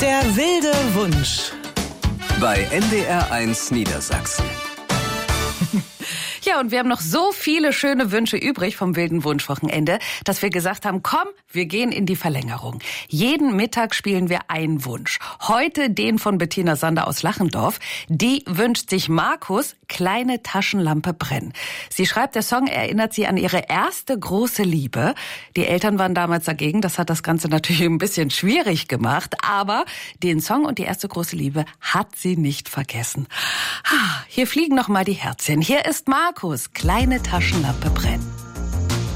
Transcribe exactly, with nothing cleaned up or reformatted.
Der wilde Wunsch. Bei N D R eins Niedersachsen. Ja, und wir haben noch so viele schöne Wünsche übrig vom wilden Wunschwochenende, dass wir gesagt haben, komm, wir gehen in die Verlängerung. Jeden Mittag spielen wir einen Wunsch. Heute den von Bettina Sander aus Lachendorf. Die wünscht sich Markus, kleine Taschenlampe brennen. Sie schreibt, der Song erinnert sie an ihre erste große Liebe. Die Eltern waren damals dagegen, das hat das Ganze natürlich ein bisschen schwierig gemacht, aber den Song und die erste große Liebe hat sie nicht vergessen. Hier fliegen noch mal die Herzchen. Hier ist Markus, kleine Taschenlampe brennen.